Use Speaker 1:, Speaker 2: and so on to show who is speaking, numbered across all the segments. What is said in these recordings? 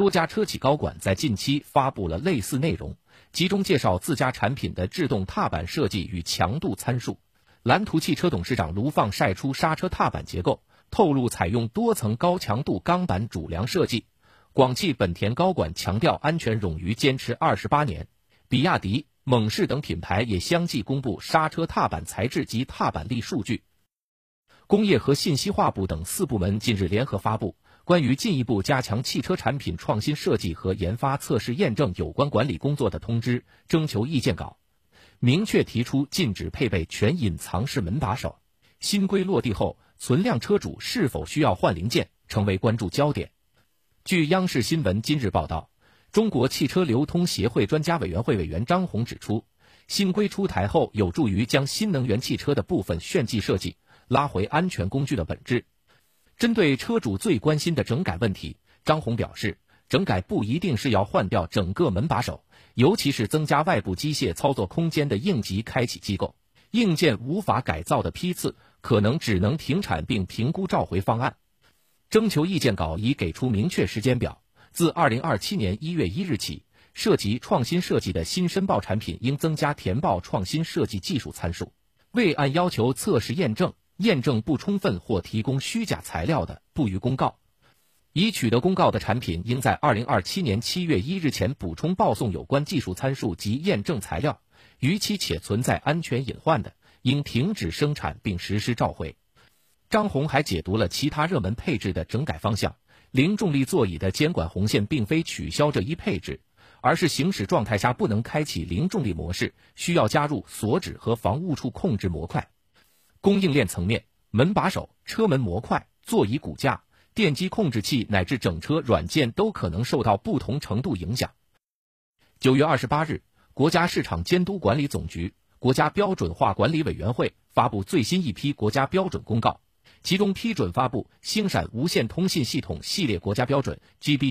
Speaker 1: 多家车企高管在近期发布了类似内容，集中介绍自家产品的制动踏板设计与强度参数。蓝图汽车董事长卢放晒出刹车踏板结构，透露采用多层高强度钢板主梁设计。广汽本田高管强调安全冗余坚持28年。比亚迪、猛士等品牌也相继公布刹车踏板材质及踏板力数据。工业和信息化部等4部门近日联合发布关于进一步加强汽车产品创新设计和研发测试验证有关管理工作的通知征求意见稿，明确提出禁止配备全隐藏式门把手。新规落地后，存量车主是否需要换零件成为关注焦点。据央视新闻今日报道，中国汽车流通协会专家委员会委员张红指出，新规出台后有助于将新能源汽车的部分炫技设计拉回安全工具的本质。针对车主最关心的整改问题，张红表示，整改不一定是要换掉整个门把手，尤其是增加外部机械操作空间的应急开启机构，硬件无法改造的批次可能只能停产并评估召回方案。征求意见稿已给出明确时间表，自2027年1月1日起，涉及创新设计的新申报产品应增加填报创新设计技术参数，未按要求测试验证不充分或提供虚假材料的，不予公告。已取得公告的产品应在2027年7月1日前补充报送有关技术参数及验证材料，逾期且存在安全隐患的，应停止生产并实施召回。张红还解读了其他热门配置的整改方向，零重力座椅的监管红线并非取消这一配置，而是行驶状态下不能开启零重力模式，需要加入锁止和防误触控制模块。供应链层面，门把手、车门模块、座椅骨架、电机控制器乃至整车软件都可能受到不同程度影响。9月28日，国家市场监督管理总局、国家标准化管理委员会发布最新一批国家标准公告，其中批准发布星闪无线通信系统系列国家标准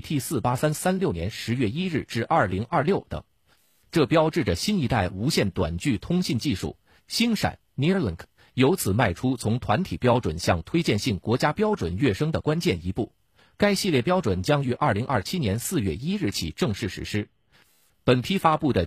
Speaker 1: GBT48336年10月1日至2026等。这标志着新一代无线短距通信技术星闪 Nearlink 由此迈出从团体标准向推荐性国家标准跃升的关键一步。该系列标准将于2027年4月1日起正式实施。本批发布的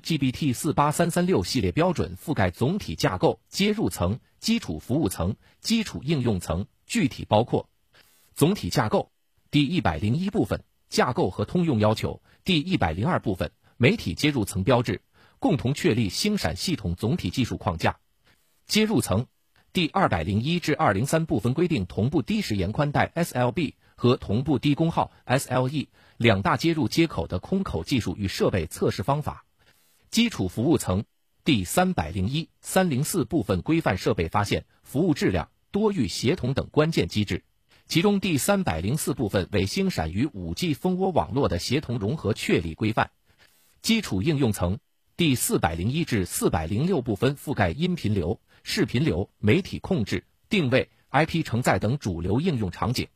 Speaker 1: GBT48336 系列标准覆盖总体架构、接入层、基础服务层、基础应用层，具体包括总体架构第101部分，架构和通用要求第102部分，媒体接入层标志，共同确立星闪系统总体技术框架。接入层第201至203部分规定同步低时延宽带 SLB 和同步低功耗 SLE 两大接入接口的空口技术与设备测试方法。基础服务层第301、304部分规范设备发现、服务质量、多域协同等关键机制，其中第304部分为星闪与 5G 蜂窝网络的协同融合确立规范。基础应用层第401至406部分覆盖音频流、视频流、媒体控制、定位、IP 承载等主流应用场景。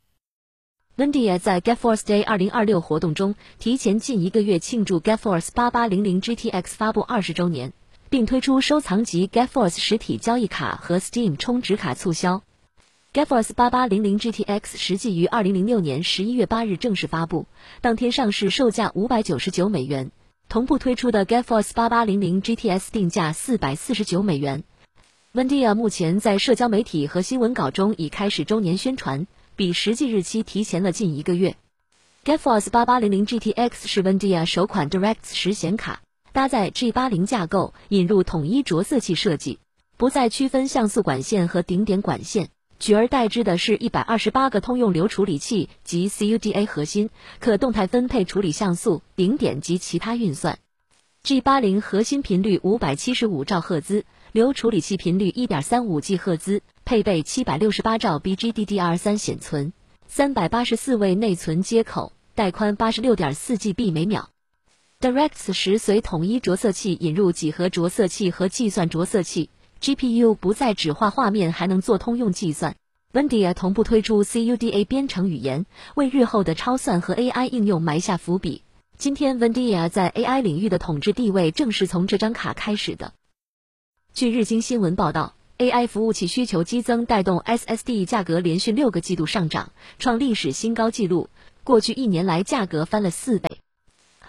Speaker 2: Vendia 在 GetForce Day 2026活动中，提前近1个月庆祝 GetForce 8800 GTX 发布20周年，并推出收藏级 GetForce 实体交易卡和 Steam 充值卡促销。GetForce 8800 GTX 实际于2006年11月8日正式发布，当天上市售价599美元，同步推出的 GetForce 8800 GTS 定价449美元。Vendia 目前在社交媒体和新闻稿中已开始周年宣传，比实际日期提前了近1个月。GetForce 8800 GTX 是 Vendia 首款 DirectX 实显卡，搭载 G80 架构，引入统一着色器设计，不再区分像素管线和顶点管线，取而代之的是128个通用流处理器及 CUDA 核心，可动态分配处理像素、顶点及其他运算。G80 核心频率575兆赫兹，流处理器频率 1.35 赫兹，配备768兆 BGDDR3 显存，384位内存接口，带宽 86.4GB 每秒。DirectX 时随统一着色器引入几何着色器和计算着色器， GPU 不再只画画面，还能做通用计算。Vendia 同步推出 CUDA 编程语言，为日后的超算和 AI 应用埋下伏笔。今天 Vendia 在 AI 领域的统治地位正是从这张卡开始的。据日经新闻报道， AI 服务器需求激增带动 SSD 价格连续6个季度上涨，创历史新高纪录，过去1年来价格翻了4倍。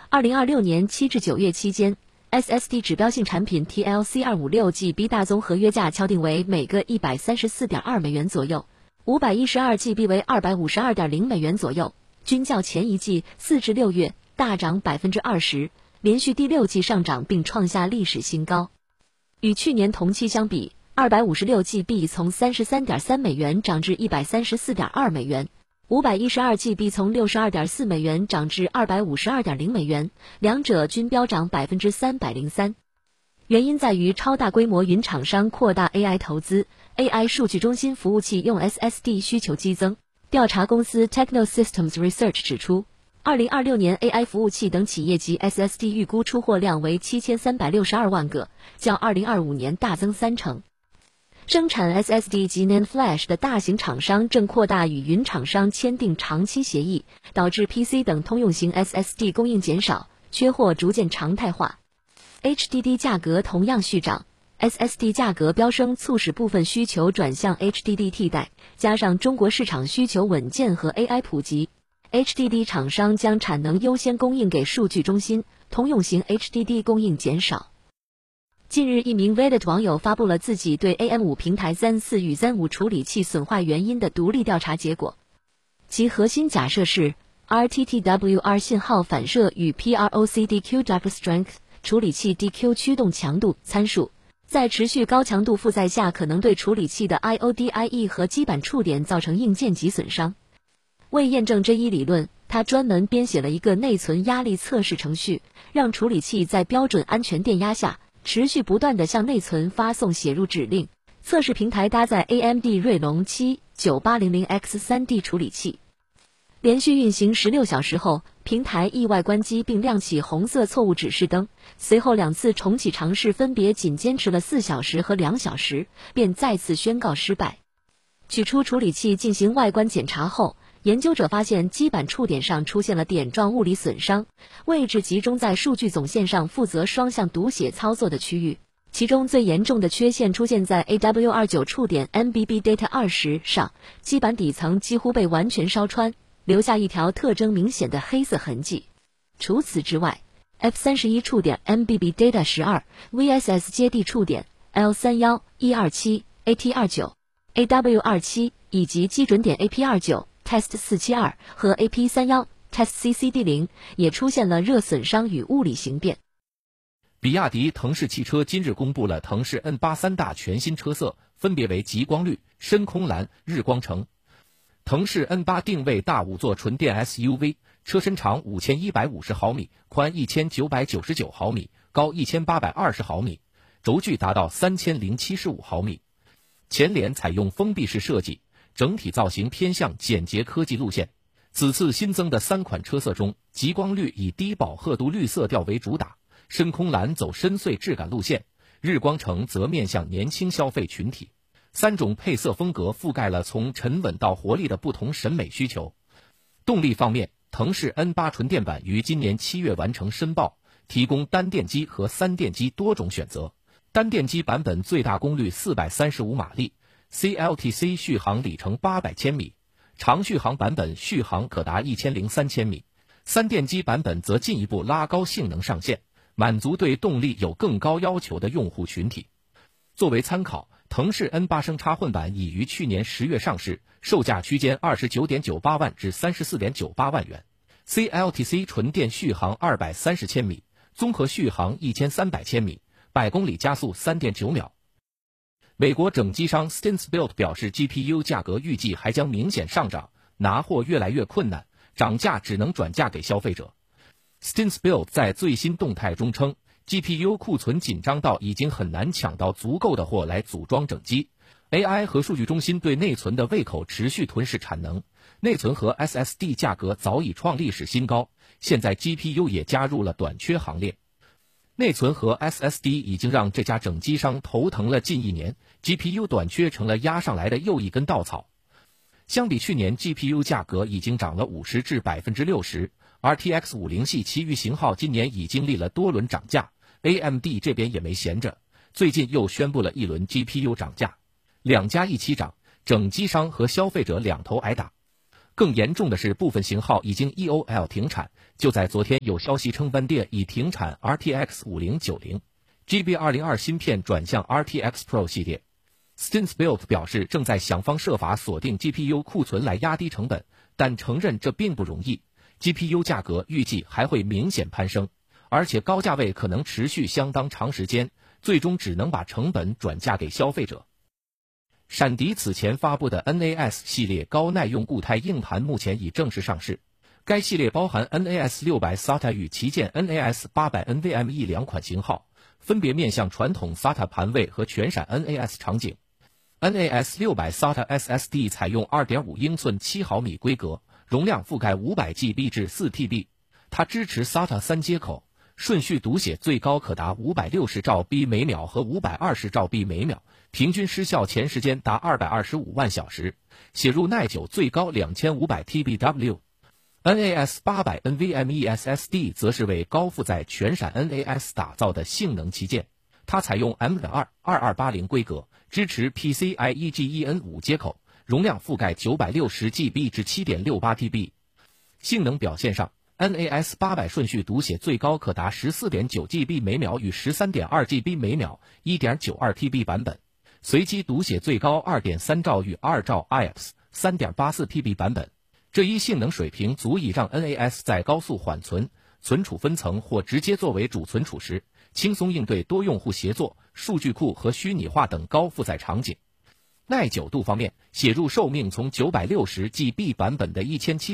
Speaker 2: 2026年7至9月期间 ，SSD 指标性产品 TLC 256GB 大宗合约价敲定为每个134.2美元左右，512GB 为252.0美元左右，均较前一季4至6月大涨20%，连续第6季上涨并创下历史新高。与去年同期相比，256GB 从33.3美元涨至134.2美元。512GB 从62.4美元涨至252.0美元，两者均飙涨303%。原因在于超大规模云厂商扩大 AI 投资 ，AI 数据中心服务器用 SSD 需求激增。调查公司 Technosystems Research 指出，2026年 AI 服务器等企业级 SSD 预估出货量为7362万个，较2025年大增3成。生产 SSD 及 NAND Flash 的大型厂商正扩大与云厂商签订长期协议，导致 PC 等通用型 SSD 供应减少，缺货逐渐常态化。HDD 价格同样续涨 ，SSD 价格飙升促使部分需求转向 HDD 替代，加上中国市场需求稳健和 AI 普及 ，HDD 厂商将产能优先供应给数据中心，通用型 HDD 供应减少。近日，一名 Reddit 网友发布了自己对 AM5 平台Zen 4与 Zen 5处理器损坏原因的独立调查结果。其核心假设是 RTTWR 信号反射与 PROC-DQ Driver Strength 处理器 DQ 驱动强度参数，在持续高强度负载下可能对处理器的 IODIE 和基板触点造成硬件级损伤。为验证这一理论，他专门编写了一个内存压力测试程序，让处理器在标准安全电压下持续不断地向内存发送写入指令。测试平台搭载 AMD 锐龙 79800X3D 处理器。连续运行16小时后，平台意外关机并亮起红色错误指示灯，随后2次重启尝试分别仅坚持了4小时和2小时，便再次宣告失败。取出处理器进行外观检查后，研究者发现基板触点上出现了点状物理损伤，位置集中在数据总线上负责双向读写操作的区域，其中最严重的缺陷出现在 AWR9 触点 MBB Data 20上，基板底层几乎被完全烧穿，留下一条特征明显的黑色痕迹。除此之外 ，F31 触点 MBB Data 12 VSS 接地触点 L31、E27、AT29、AWR7 以及基准点 AP29Test 472和 AP31 Test CCD0 也出现了热损伤与物理形变。
Speaker 1: 比亚迪腾势汽车今日公布了腾势 N8 3大全新车色，分别为极光绿、深空蓝、日光橙。腾势 N8 定位大5座纯电 SUV， 车身长5150毫米，宽1999毫米，高1820毫米，轴距达到3075毫米。前脸采用封闭式设计，整体造型偏向简洁科技路线。此次新增的3款车色中，极光绿以低饱和度绿色调为主打，深空蓝走深邃质感路线，日光橙则面向年轻消费群体。3种配色风格覆盖了从沉稳到活力的不同审美需求。动力方面，腾势 N8 纯电版于今年7月完成申报，提供单电机和3电机多种选择。单电机版本最大功率435马力， CLTC 续航里程800千米，长续航版本续航可达1003千米。3电机版本则进一步拉高性能上限，满足对动力有更高要求的用户群体。作为参考，腾势 N8 升插混版已于去年10月上市，售价区间 29.98 万至 34.98 万元。CLTC 纯电续航230千米，综合续航1300千米，100公里加速 3.9 秒。美国整机商 Stinsbuild 表示 GPU 价格预计还将明显上涨，拿货越来越困难，涨价只能转嫁给消费者。Stinsbuild 在最新动态中称， GPU 库存紧张到已经很难抢到足够的货来组装整机。AI 和数据中心对内存的胃口持续吞噬产能，内存和 SSD 价格早已创历史新高，现在 GPU 也加入了短缺行列。内存和 SSD 已经让这家整机商头疼了近1年， GPU 短缺成了压上来的又一根稻草。相比去年， GPU 价格已经涨了50%至 60%， RTX 50系其余型号今年已经历了多轮涨价， AMD 这边也没闲着，最近又宣布了一轮 GPU 涨价，两家一起涨，整机商和消费者两头挨打。 更严重的是，部分型号已经 EOL 停产。就在昨天，有消息称Vandia已停产 RTX 5090，GB 202芯片转向 RTX Pro 系列。Stinsbuilt 表示正在想方设法锁定 GPU 库存来压低成本，但承认这并不容易。GPU 价格预计还会明显攀升，而且高价位可能持续相当长时间，最终只能把成本转嫁给消费者。闪迪此前发布的 NAS 系列高耐用固态硬盘目前已正式上市，该系列包含 NAS 600 SATA 与旗舰 NAS 800 NVMe 两款型号，分别面向传统 SATA 盘位和全闪 NAS 场景。NAS 600 SATA SSD 采用 2.5 英寸7毫米规格，容量覆盖500GB 至 4TB， 它支持 SATA 3接口，顺序读写最高可达560兆 B 每秒和520兆 B 每秒，平均失效前时间达225万小时，写入耐久最高2500 TBW。NAS 800 NVMe SSD 则是为高负载全闪 NAS 打造的性能旗舰，它采用 M.2 2280规格，支持 PCIe Gen 5接口，容量覆盖960GB 至 7.68TB。性能表现上，NAS 800顺序读写最高可达 14.9GB 每秒与 13.2GB 每秒 1.92TB 版本，随机读写最高 2.3 兆与2兆 IOPS 3.84TB 版本。这一性能水平足以让 NAS 在高速缓存、存储分层或直接作为主存储时，轻松应对多用户协作、数据库和虚拟化等高负载场景。耐久度方面，写入寿命从 960GB 版本的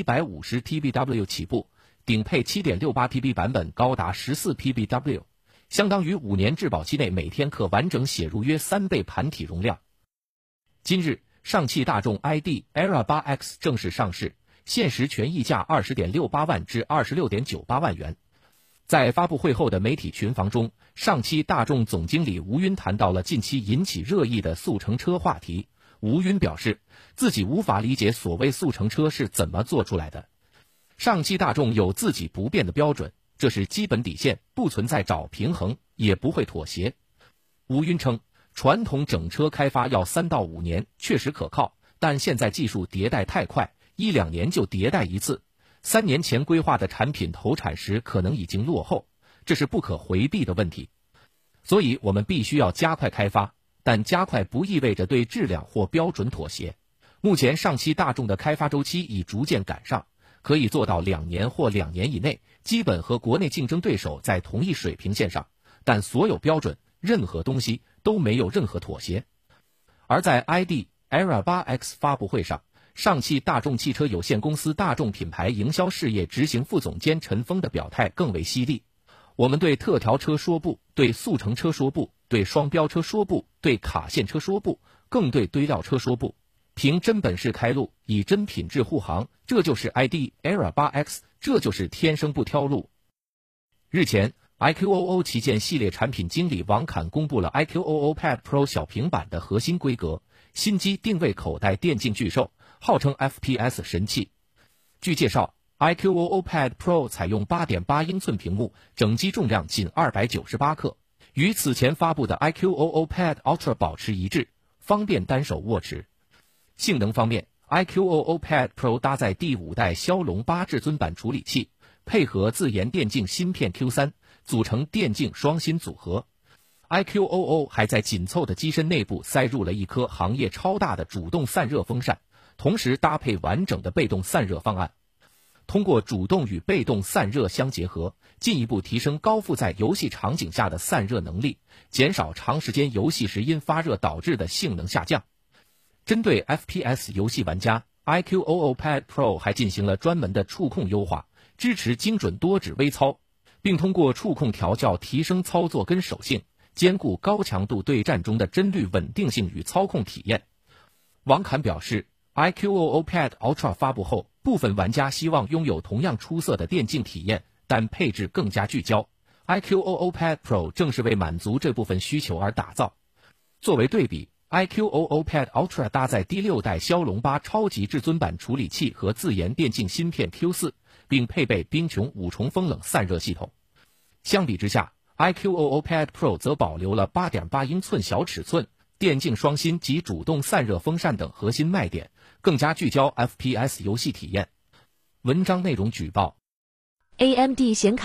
Speaker 1: 1750TBW 起步，顶配 7.68TB 版本高达 14TBW， 相当于5年质保期内每天可完整写入约3倍盘体容量。今日，上汽大众 ID ERA 8X 正式上市，限时权溢价 20.68 万至 26.98 万元。在发布会后的媒体群房中，上汽大众总经理吴云谈到了近期引起热议的速成车话题。吴云表示，自己无法理解所谓速成车是怎么做出来的。上汽大众有自己不变的标准，这是基本底线，不存在找平衡，也不会妥协。吴云称，传统整车开发要3到5年，确实可靠，但现在技术迭代太快，1-2年就迭代一次，3年前规划的产品投产时可能已经落后，这是不可回避的问题。所以我们必须要加快开发，但加快不意味着对质量或标准妥协。目前上汽大众的开发周期已逐渐赶上，可以做到2年或2年以内，基本和国内竞争对手在同一水平线上，但所有标准、任何东西都没有任何妥协。而在 ID ERA 8X 发布会上，上汽大众汽车有限公司大众品牌营销事业执行副总监陈峰的表态更为犀利。我们对特调车说不，对速成车说不，对双标车说不，对卡线车说不，更对堆料车说不。凭真本事开路，以真品质护航，这就是 ID ERA 8X， 这就是天生不挑路。日前，iQOO 旗舰系列产品经理王侃公布了 iQOO Pad Pro 小平板的核心规格，新机定位口袋电竞巨兽，号称 FPS 神器。据介绍，iQOO Pad Pro 采用 8.8 英寸屏幕，整机重量仅298克，与此前发布的 iQOO Pad Ultra 保持一致，方便单手握持。性能方面， iQOO Pad Pro 搭载第5代骁龙8至尊版处理器，配合自研电竞芯片 Q3， 组成电竞双芯组合。iQOO 还在紧凑的机身内部塞入了一颗行业超大的主动散热风扇，同时搭配完整的被动散热方案。通过主动与被动散热相结合，进一步提升高负载游戏场景下的散热能力，减少长时间游戏时因发热导致的性能下降。针对 FPS 游戏玩家， iQOO Pad Pro 还进行了专门的触控优化，支持精准多指微操，并通过触控调教提升操作跟手性，兼顾高强度对战中的帧率稳定性与操控体验。王侃表示， iQOO Pad Ultra 发布后，部分玩家希望拥有同样出色的电竞体验，但配置更加聚焦。iQOO Pad Pro 正是为满足这部分需求而打造。作为对比， iQOO Pad Ultra 搭载第6代骁龙8超级至尊版处理器和自研电竞芯片 Q4， 并配备冰穹5重风冷散热系统。相比之下， iQOO Pad Pro 则保留了 8.8 英寸小尺寸、电竞双芯及主动散热风扇等核心卖点， 更加聚焦 FPS 游戏体验。文章内容举报
Speaker 2: AMD 显卡